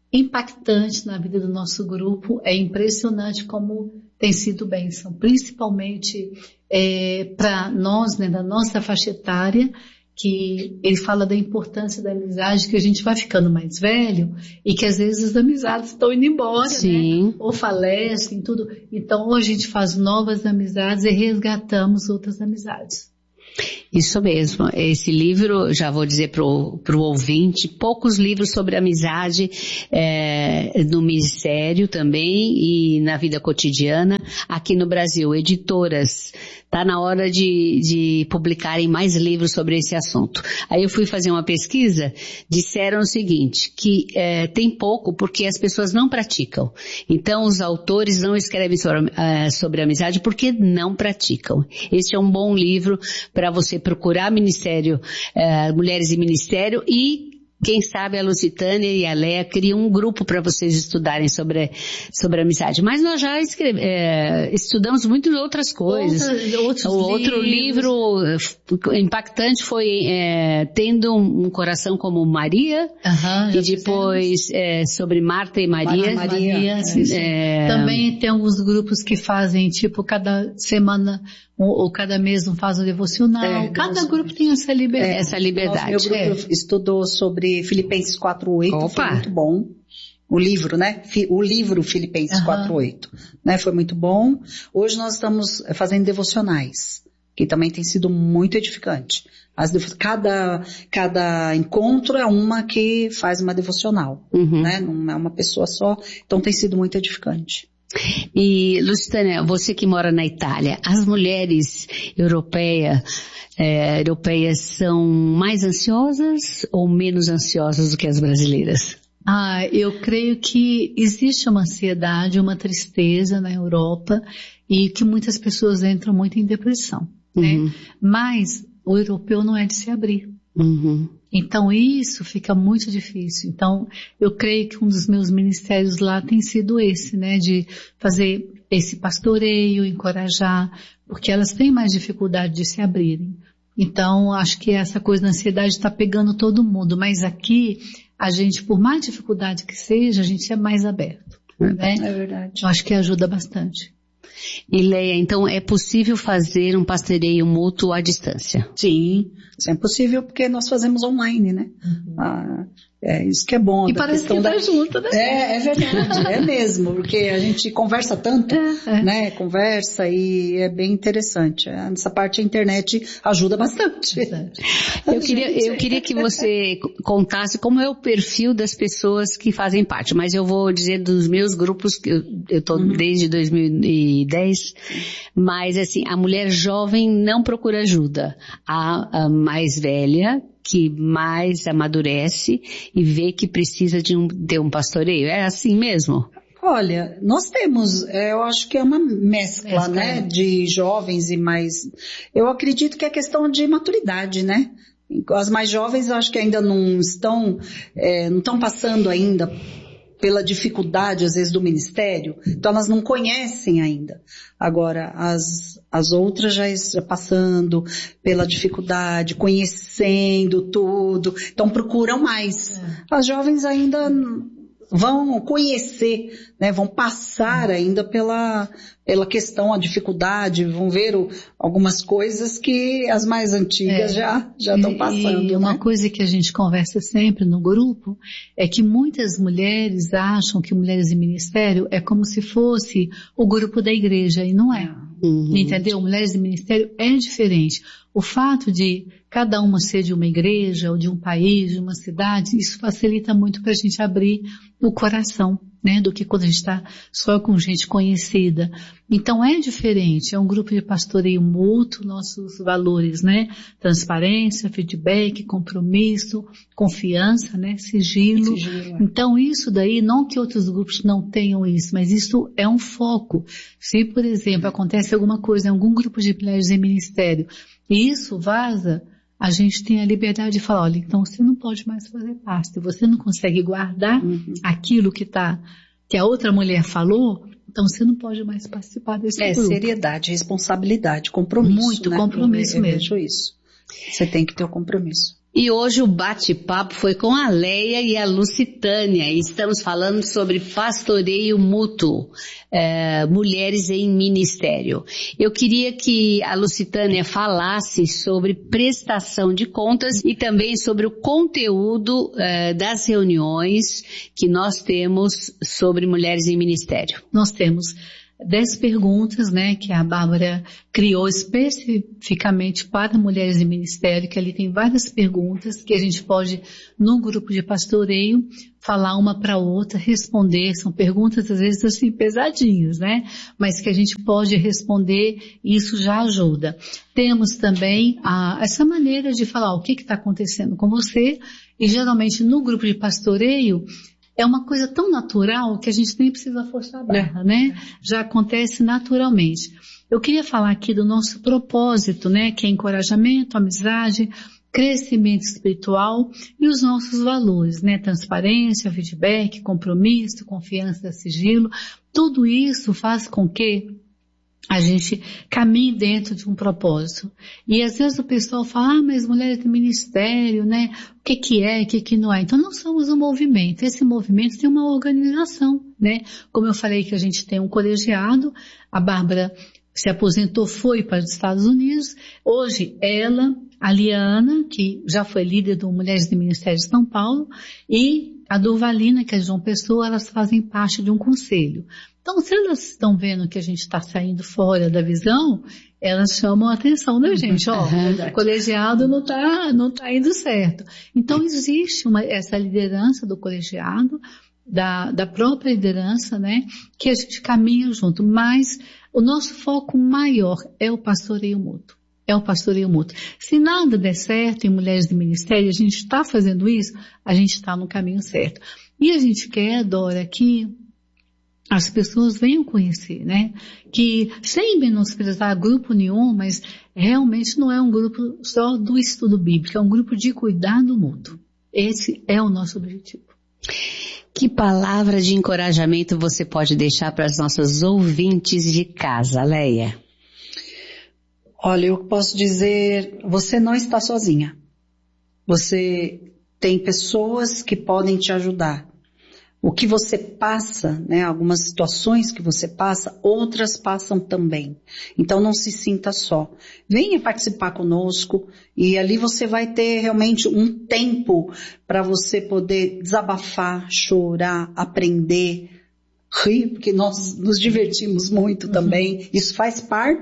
impactante na vida do nosso grupo. É impressionante como tem sido bênção, principalmente para nós, né, da nossa faixa etária, que ele fala da importância da amizade, que a gente vai ficando mais velho e que às vezes as amizades estão indo embora, né? Ou falecem, tudo. Então, hoje a gente faz novas amizades e resgatamos outras amizades. Isso mesmo, esse livro, já vou dizer pro ouvinte, poucos livros sobre amizade no ministério também e na vida cotidiana aqui no Brasil, editoras. Tá na hora de publicarem mais livros sobre esse assunto. Aí eu fui fazer uma pesquisa, disseram o seguinte, que tem pouco porque as pessoas não praticam. Então os autores não escrevem sobre amizade porque não praticam. Este é um bom livro para você procurar ministério, Mulheres em Ministério, e quem sabe a Lucitânia e a Léa criam um grupo para vocês estudarem sobre amizade. Mas nós já estudamos muito outras coisas. Outro livro impactante foi Tendo um Coração como Maria, e depois sobre Marta e Maria. Também tem alguns grupos que fazem, tipo, cada semana ou cada mês não faz um devocional. Cada grupo tem essa liberdade. Meu grupo estudou sobre Filipenses 4:8, foi muito bom. O livro, né? O livro Filipenses 4:8, né? Foi muito bom. Hoje nós estamos fazendo devocionais, que também tem sido muito edificante. Cada encontro é uma que faz uma devocional, né? Não é uma pessoa só, então tem sido muito edificante. E, Lucitânia, você que mora na Itália, as mulheres europeias são mais ansiosas ou menos ansiosas do que as brasileiras? Eu creio que existe uma ansiedade, uma tristeza na Europa e que muitas pessoas entram muito em depressão, né? Mas o europeu não é de se abrir. Então isso fica muito difícil. Então eu creio que um dos meus ministérios lá tem sido esse, né, de fazer esse pastoreio, encorajar, porque elas têm mais dificuldade de se abrirem. Então acho que essa coisa da ansiedade está pegando todo mundo, mas aqui a gente, por mais dificuldade que seja, a gente é mais aberto, né? É verdade. Eu acho que ajuda bastante. E Leia, então é possível fazer um pastoreio mútuo à distância? Sim, isso é possível porque nós fazemos online, né? Isso que é bom. E parece que tá junto, né? É verdade, é mesmo, porque a gente conversa tanto, né? Conversa e é bem interessante. Nessa parte a internet ajuda bastante. Eu queria que você contasse como é o perfil das pessoas que fazem parte, mas eu vou dizer dos meus grupos, que eu tô desde 2010, mas assim, a mulher jovem não procura ajuda. A mais velha, que mais amadurece e vê que precisa de um pastoreio. É assim mesmo? Olha, nós temos, eu acho que é uma mescla, né, de jovens e mais... Eu acredito que é questão de maturidade, né? As mais jovens acho que ainda não estão passando ainda pela dificuldade, às vezes, do ministério, então elas não conhecem ainda. Agora, as outras já passando pela dificuldade, conhecendo tudo, então procuram mais. As jovens ainda vão conhecer, né, vão passar ainda pela questão, a dificuldade, vão ver algumas coisas que as mais antigas já estão passando. E uma coisa que a gente conversa sempre no grupo é que muitas mulheres acham que Mulheres em Ministério é como se fosse o grupo da igreja, e não é. Entendeu? Mulheres em Ministério é diferente. O fato de cada uma ser de uma igreja, ou de um país, de uma cidade, isso facilita muito para a gente abrir o coração, né, do que quando a gente está só com gente conhecida. Então é diferente, é um grupo de pastoreio mútuo, nossos valores, né, transparência, feedback, compromisso, confiança, né, sigilo. Então isso daí, não que outros grupos não tenham isso, mas isso é um foco. Se, por exemplo, acontece alguma coisa em algum grupo de mulheres em ministério, e isso vaza, a gente tem a liberdade de falar, olha, então você não pode mais fazer parte, se você não consegue guardar aquilo que a outra mulher falou, então você não pode mais participar desse grupo. Seriedade, responsabilidade, compromisso. Muito, né? Compromisso mesmo. Eu vejo isso. Você tem que ter o compromisso. E hoje o bate-papo foi com a Leia e a Lucitânia. Estamos falando sobre pastoreio mútuo, mulheres em ministério. Eu queria que a Lucitânia falasse sobre prestação de contas e também sobre o conteúdo das reuniões que nós temos sobre mulheres em ministério. Nós temos 10 perguntas, né, que a Bárbara criou especificamente para mulheres em ministério, que ali tem várias perguntas que a gente pode, no grupo de pastoreio, falar uma para outra, responder. São perguntas, às vezes, assim, pesadinhas, né, mas que a gente pode responder e isso já ajuda. Temos também essa maneira de falar o que está acontecendo com você, e geralmente no grupo de pastoreio, é uma coisa tão natural que a gente nem precisa forçar a barra, né? Já acontece naturalmente. Eu queria falar aqui do nosso propósito, né? Que é encorajamento, amizade, crescimento espiritual e os nossos valores, né? Transparência, feedback, compromisso, confiança, sigilo. Tudo isso faz com que a gente caminhe dentro de um propósito. E às vezes o pessoal fala, mas mulheres de ministério, né? O que é, o que não é? Então nós somos um movimento. Esse movimento tem uma organização, né? Como eu falei que a gente tem um colegiado, a Bárbara se aposentou, foi para os Estados Unidos. Hoje ela, a Liana, que já foi líder do Mulheres de Ministério de São Paulo, e a Durvalina, que é de João Pessoa, elas fazem parte de um conselho. Então, se elas estão vendo que a gente está saindo fora da visão, elas chamam a atenção da gente. Ó, o colegiado não tá indo certo. Então, existe essa liderança do colegiado, da própria liderança, né, que a gente caminha junto. Mas o nosso foco maior é o pastoreio mútuo. É o pastoreio mútuo. Se nada der certo em mulheres de ministério, a gente está fazendo isso, a gente está no caminho certo. E a gente quer, Dora, que as pessoas venham conhecer, né? Que, sem menosprezar grupo nenhum, mas realmente não é um grupo só do estudo bíblico, é um grupo de cuidado mútuo. Esse é o nosso objetivo. Que palavra de encorajamento você pode deixar para as nossas ouvintes de casa, Leia? Olha, eu posso dizer, você não está sozinha. Você tem pessoas que podem te ajudar. O que você passa, né, algumas situações que você passa, outras passam também. Então não se sinta só. Venha participar conosco e ali você vai ter realmente um tempo para você poder desabafar, chorar, aprender, rir, porque nós nos divertimos muito também. Isso faz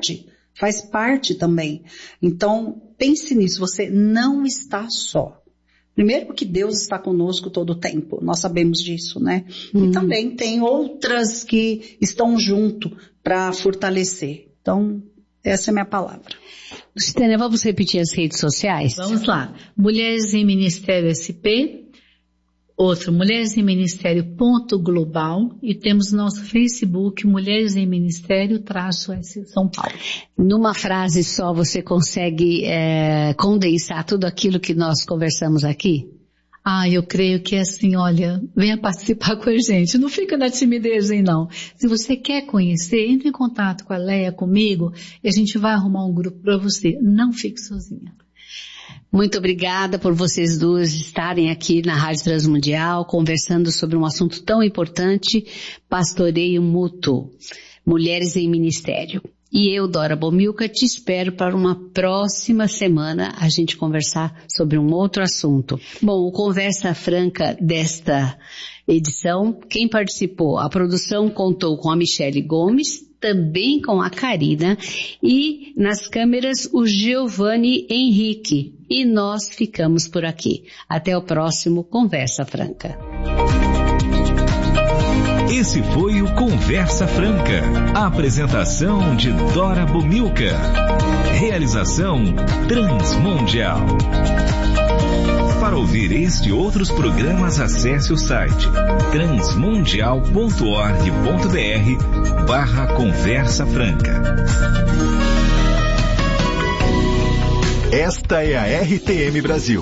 parte também. Então pense nisso, você não está só. Primeiro porque Deus está conosco todo o tempo, nós sabemos disso, né? E também tem outras que estão junto para fortalecer. Então, essa é a minha palavra. Lucitânia, vamos repetir as redes sociais? Vamos lá. Mulheres em Ministério SP, outro, Mulheres em Ministério @global, e temos nosso Facebook, Mulheres em Ministério _S São Paulo. Numa frase só você consegue condensar tudo aquilo que nós conversamos aqui? Eu creio que é assim, olha, venha participar com a gente, não fica na timidez aí não. Se você quer conhecer, entre em contato com a Leia, comigo, e a gente vai arrumar um grupo para você. Não fique sozinha. Muito obrigada por vocês duas estarem aqui na Rádio Transmundial, conversando sobre um assunto tão importante, pastoreio mútuo, mulheres em ministério. E eu, Dora Bomilcar, te espero para uma próxima semana a gente conversar sobre um outro assunto. Bom, o Conversa Franca desta edição, quem participou? A produção contou com a Michele Gomes, também com a Karina, e nas câmeras o Giovanni Henrique. E nós ficamos por aqui. Até o próximo Conversa Franca. Esse foi o Conversa Franca. A apresentação de Dora Bomilcar. Realização Transmundial. Para ouvir este e outros programas, acesse o site transmundial.org.br/Conversa Franca. Esta é a RTM Brasil.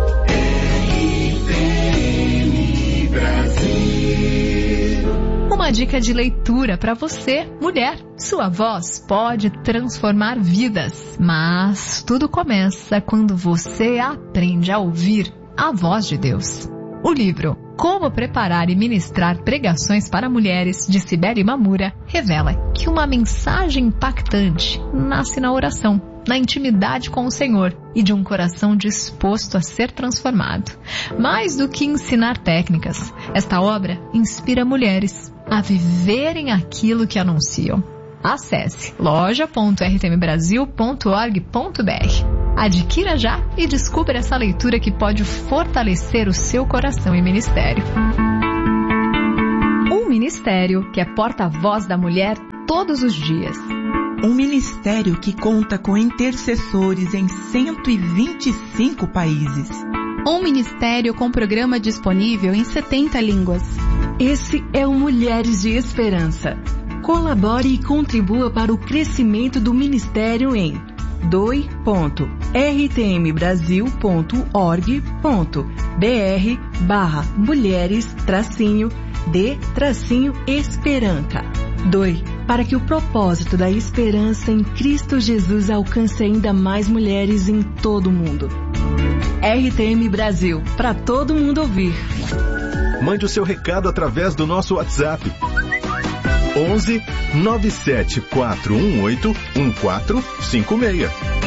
RTM Brasil. Uma uma dica de leitura para você, mulher. Sua voz pode transformar vidas, mas tudo começa quando você aprende a ouvir a voz de Deus. O livro Como Preparar e Ministrar Pregações para Mulheres, de Cibele Mamura, revela que uma mensagem impactante nasce na oração, na intimidade com o Senhor e de um coração disposto a ser transformado. Mais do que ensinar técnicas, esta obra inspira mulheres a viverem aquilo que anunciam. Acesse loja.rtmbrasil.org.br. Adquira já e descubra essa leitura que pode fortalecer o seu coração e ministério. Um ministério que é porta-voz da mulher todos os dias. Um ministério que conta com intercessores em 125 países. Um ministério com programa disponível em 70 línguas. Esse é o Mulheres de Esperança. Colabore e contribua para o crescimento do ministério em doi.rtmbrasil.org.br/mulheres-de-esperança. Doe para que o propósito da esperança em Cristo Jesus alcance ainda mais mulheres em todo o mundo. RTM Brasil, para todo mundo ouvir. Mande o seu recado através do nosso WhatsApp. 11 97418 1456.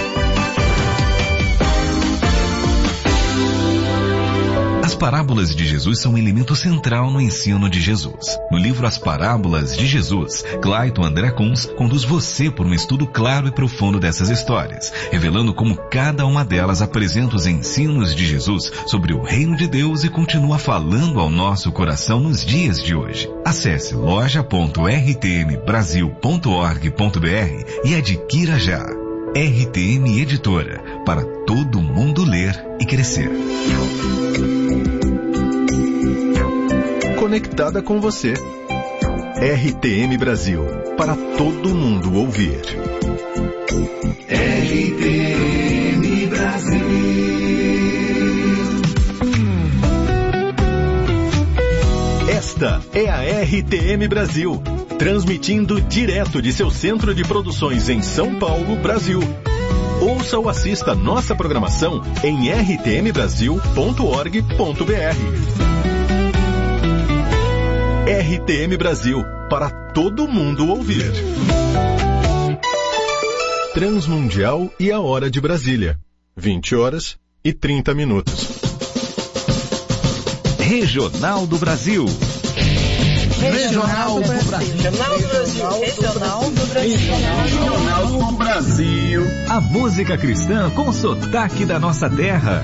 As parábolas de Jesus são um elemento central no ensino de Jesus. No livro As Parábolas de Jesus, Clayton André Kunz conduz você por um estudo claro e profundo dessas histórias, revelando como cada uma delas apresenta os ensinos de Jesus sobre o reino de Deus e continua falando ao nosso coração nos dias de hoje. Acesse loja.rtmbrasil.org.br e adquira já. RTM Editora, para todo mundo ler e crescer. Conectada com você. RTM Brasil, para todo mundo ouvir. RTM Brasil. Esta é a RTM Brasil, transmitindo direto de seu centro de produções em São Paulo, Brasil. Ouça ou assista nossa programação em rtmbrasil.org.br. RTM Brasil, para todo mundo ouvir. Transmundial e a hora de Brasília. 20h30. Regional do Brasil. Regional do Brasil. Regional do Brasil. Regional do Brasil. Regional do Brasil. A música cristã com sotaque da nossa terra.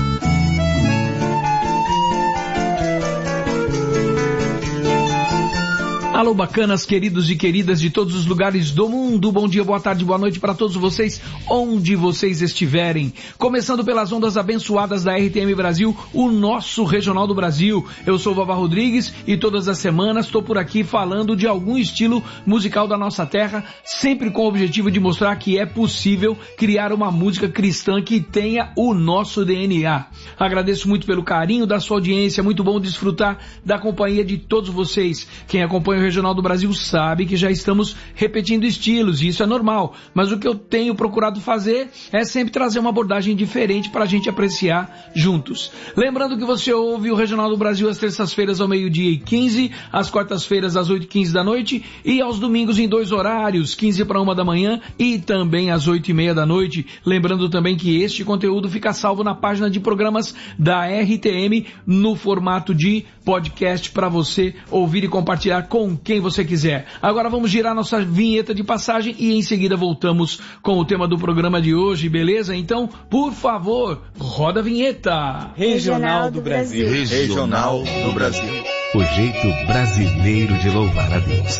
Alô, bacanas, queridos e queridas de todos os lugares do mundo. Bom dia, boa tarde, boa noite para todos vocês, onde vocês estiverem. Começando pelas ondas abençoadas da RTM Brasil, o nosso Regional do Brasil. Eu sou o Vavá Rodrigues e todas as semanas estou por aqui falando de algum estilo musical da nossa terra, sempre com o objetivo de mostrar que é possível criar uma música cristã que tenha o nosso DNA. Agradeço muito pelo carinho da sua audiência, muito bom desfrutar da companhia de todos vocês. Quem acompanha o Regional do Brasil sabe que já estamos repetindo estilos e isso é normal, mas o que eu tenho procurado fazer é sempre trazer uma abordagem diferente para a gente apreciar juntos. Lembrando que você ouve o Regional do Brasil às terças-feiras ao 12h15, às quartas-feiras às 8h15 da noite e aos domingos em 2 horários, 15 para 1 da manhã e também às 8h30 da noite. Lembrando também que este conteúdo fica salvo na página de programas da RTM no formato de podcast para você ouvir e compartilhar com quem você quiser. Agora vamos girar nossa vinheta de passagem e em seguida voltamos com o tema do programa de hoje, beleza? Então, por favor, roda a vinheta. Regional do Brasil. Regional do Brasil. O jeito brasileiro de louvar a Deus.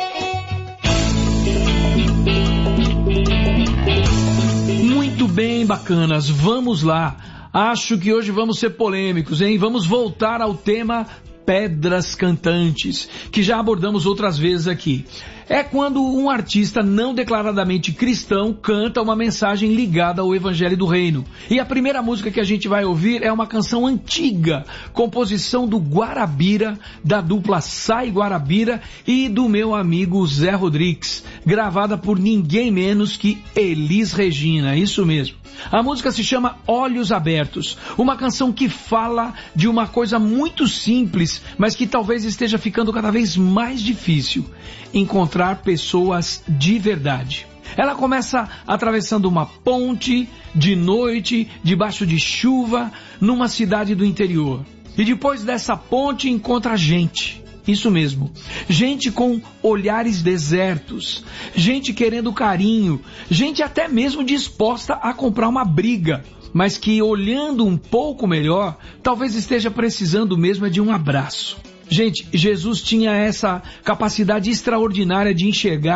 Muito bem, bacanas, vamos lá. Acho que hoje vamos ser polêmicos, hein? Vamos voltar ao tema pedras cantantes, que já abordamos outras vezes aqui. É quando um artista não declaradamente cristão canta uma mensagem ligada ao Evangelho do Reino. E a primeira música que a gente vai ouvir é uma canção antiga, composição do Guarabira, da dupla Sai Guarabira e do meu amigo Zé Rodrigues, gravada por ninguém menos que Elis Regina, isso mesmo. A música se chama Olhos Abertos, uma canção que fala de uma coisa muito simples, mas que talvez esteja ficando cada vez mais difícil: encontrar pessoas de verdade. Ela começa atravessando uma ponte, de noite, debaixo de chuva, numa cidade do interior. E depois dessa ponte encontra gente. Isso mesmo, gente com olhares desertos, gente querendo carinho, gente até mesmo disposta a comprar uma briga, mas que olhando um pouco melhor, talvez esteja precisando mesmo de um abraço. Gente, Jesus tinha essa capacidade extraordinária de enxergar